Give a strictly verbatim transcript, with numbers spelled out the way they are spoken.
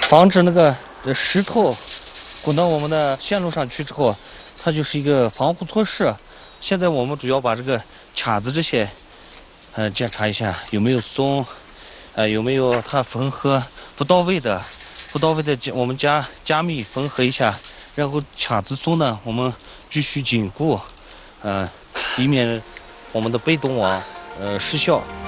防止那个石头滚到我们的线路上去之后，它就是一个防护措施。现在我们主要把这个卡子这些，呃，检查一下有没有松，呃，有没有它缝合不到位的，不到位的我们加加密缝合一下，然后卡子松呢，我们继续紧固，呃，以免我们的被动网呃失效。